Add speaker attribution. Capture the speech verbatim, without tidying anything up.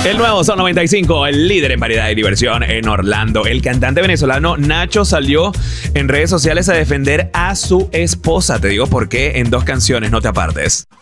Speaker 1: El nuevo Son noventa y cinco, el líder en variedad y diversión en Orlando. El cantante venezolano Nacho salió en redes sociales a defender a su esposa. Te digo por qué en dos canciones, no te apartes.